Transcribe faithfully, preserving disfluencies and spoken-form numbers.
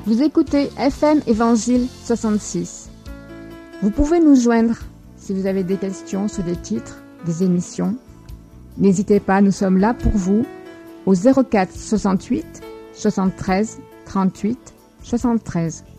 Vous écoutez F M Évangile soixante-six. Vous pouvez nous joindre si vous avez des questions sur des titres, des émissions. N'hésitez pas, nous sommes là pour vous au zéro quatre soixante-huit soixante-treize trente-huit soixante-treize.